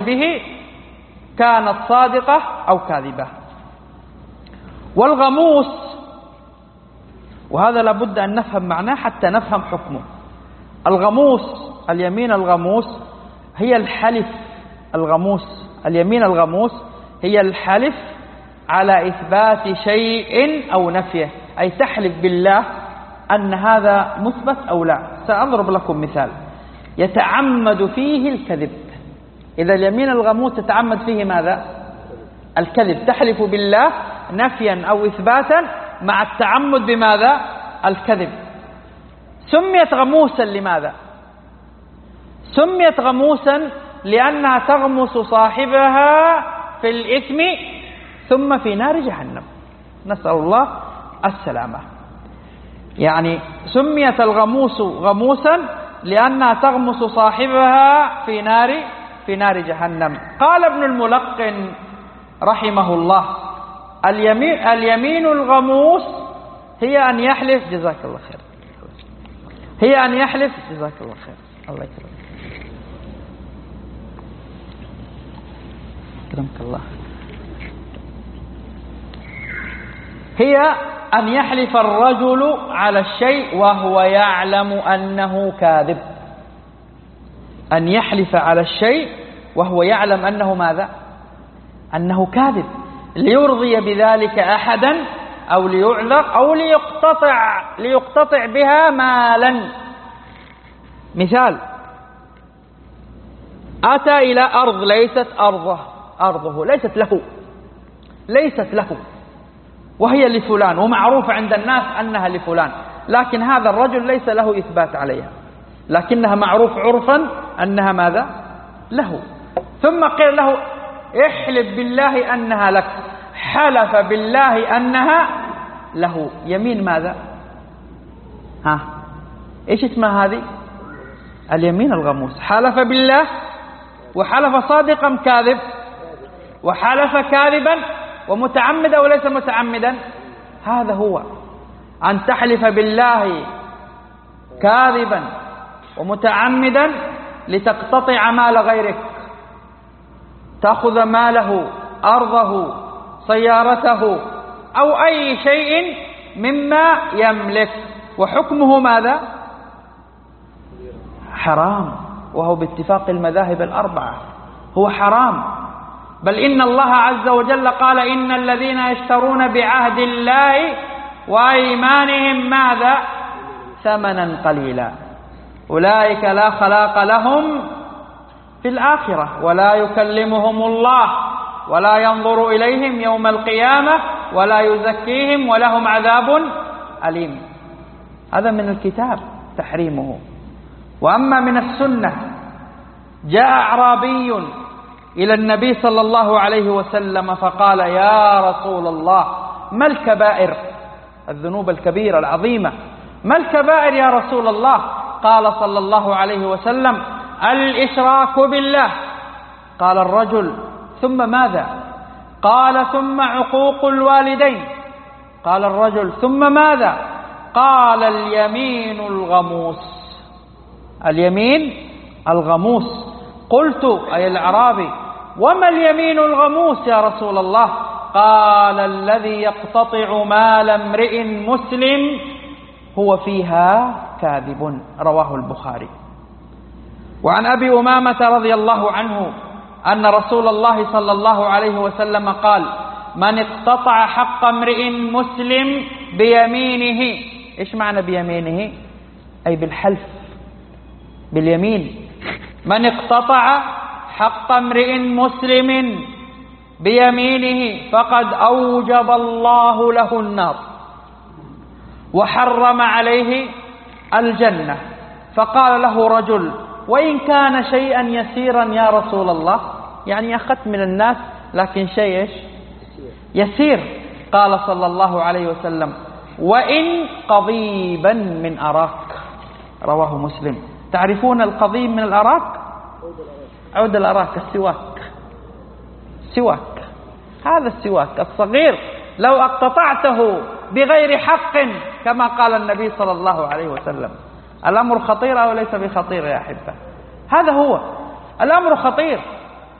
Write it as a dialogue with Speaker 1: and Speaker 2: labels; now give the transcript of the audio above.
Speaker 1: به كانت صادقة أو كاذبة. والغموس، وهذا لابد أن نفهم معناه حتى نفهم حكمه. الغموس، اليمين الغموس هي الحلف. الغموس، اليمين الغموس هي الحلف على إثبات شيء أو نفيه، أي تحلف بالله أن هذا مثبت أو لا. سأضرب لكم مثال يتعمد فيه الكذب. إذا اليمين الغموس تتعمد فيه ماذا؟ الكذب، تحلف بالله نفيا أو إثباتا مع التعمد بماذا؟ الكذب. سميت غموسا لماذا؟ سميت غموسا لأنها تغمس صاحبها في الإثم ثم في نار جهنم، نسأل الله السلامة. يعني سميت الغموس غموسا لأنها تغمس صاحبها في نار جهنم. قال ابن الملقن رحمه الله: اليمين الغموس هي أن يحلف، جزاك الله خير، هي أن يحلف، جزاك الله خير، الله يكرمك، أكرمك الله، هي أن يحلف الرجل على الشيء وهو يعلم أنه كاذب. أن يحلف على الشيء وهو يعلم أنه ماذا؟ أنه كاذب، ليرضي بذلك أحدا أو ليعذر أو ليقتطع بها مالا. مثال: أتى إلى أرض ليست أرضه، ليست له، وهي لفلان، ومعروف عند الناس أنها لفلان، لكن هذا الرجل ليس له إثبات عليها، لكنها معروف عرفا أنها ماذا؟ له. ثم قيل له: احلف بالله أنها لك. حلف بالله أنها له. يمين ماذا؟ إيش اسمها هذه؟ اليمين الغموس. حلف بالله، وحلف صادقا كاذب، وحلف كاذبا ومتعمدا وليس متعمدا. هذا هو أن تحلف بالله كاذبا ومتعمدا لتقتطع مال غيرك، تأخذ ماله، أرضه، سيارته، أو أي شيء مما يملك، وحكمه ماذا؟ حرام، وهو باتفاق المذاهب الأربعة هو حرام. بل إن الله عز وجل قال: إن الذين يشترون بعهد الله وأيمانهم ماذا؟ ثمنا قليلا أولئك لا خلاق لهم في الآخرة ولا يكلمهم الله ولا ينظر إليهم يوم القيامة ولا يزكيهم ولهم عذاب أليم. هذا من الكتاب تحريمه. وأما من السنة: جاء أعرابي إلى النبي صلى الله عليه وسلم فقال: يا رسول الله، ما الكبائر؟ الذنوب الكبيرة العظيمة، ما الكبائر يا رسول الله؟ قال صلى الله عليه وسلم: الإشراك بالله. قال الرجل: ثم ماذا؟ قال: ثم عقوق الوالدين. قال الرجل: ثم ماذا؟ قال: اليمين الغموس. اليمين الغموس. قلت: أي الأعرابي، وما اليمين الغموس يا رسول الله؟ قال: الذي يقتطع مال امرئ مسلم هو فيها كاذب. رواه البخاري. وعن أبي أمامة رضي الله عنه أن رسول الله صلى الله عليه وسلم قال: من اقتطع حق امرئ مسلم بيمينه. إيش معنى بيمينه؟ أي بالحلف، باليمين. من اقتطع حق امرئ مسلم بيمينه فقد أوجب الله له النار وحرم عليه الجنة. فقال له رجل: وإن كان شيئا يسيرا يا رسول الله، يعني أخذت من الناس لكن شيء يسير. قال صلى الله عليه وسلم: وإن قضيبا من أراك. رواه مسلم. تعرفون القضيب من الأراك؟ عود الأراك، السواك. هذا السواك الصغير لو اقتطعته بغير حق كما قال النبي صلى الله عليه وسلم. الأمر خطير أو ليس بخطير يا أحبة؟ هذا هو الأمر خطير.